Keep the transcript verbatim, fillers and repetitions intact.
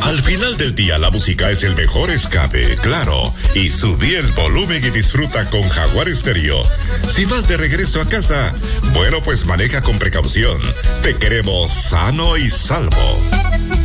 Al final del día la música es el mejor escape, claro. Y subí el volumen y disfruta con Jaguar Stereo. Si vas de regreso a casa, bueno, pues maneja con precaución. Te queremos sano y salvo.